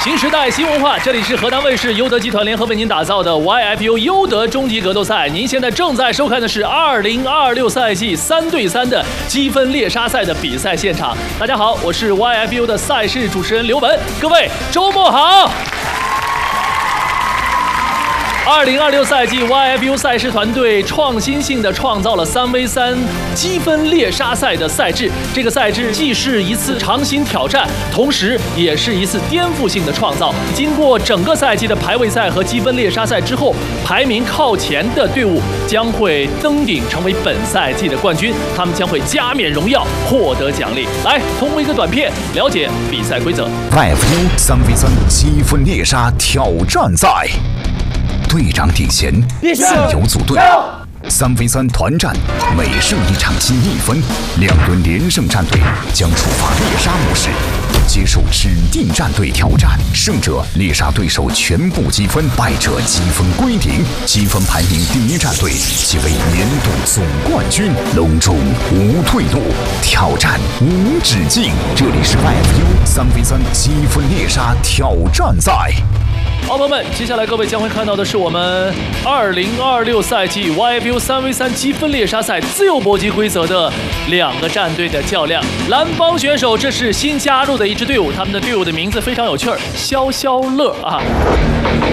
新时代新文化，这里是河南卫视优德集团联合为您打造的 YFU 优德终极格斗赛。您现在正在收看的是2026赛季3对3的积分猎杀赛的比赛现场。大家好，我是 YFU 的赛事主持人刘文，各位周末好。2026赛季 YFU 赛事团队创新性的创造了3v3积分猎杀赛的赛制。这个赛制既是一次尝新挑战，同时也是一次颠覆性的创造。经过整个赛季的排位赛和积分猎杀赛之后，排名靠前的队伍将会登顶成为本赛季的冠军，他们将会加冕荣耀，获得奖励。来，通过一个短片了解比赛规则。 YFU 3v3积分猎杀挑战赛。队长领衔，自由组队，3v3团战，每胜一场积1分，2轮连胜战队将触发猎杀模式，接受指定战队挑战，胜者猎杀对手全部积分，败者积分归零，积分排名第一战队即为年度总冠军，隆重无退路，挑战无止境。这里是 YFU 3v3积分猎杀挑战赛。 好，朋友们，接下来各位将会看到的是我们2026赛季 YFU 3v3积分猎杀赛自由搏击规则的2个战队的较量。蓝帮选手，这是新加入的一支队伍，他们的队伍的名字非常有趣儿，消消乐啊。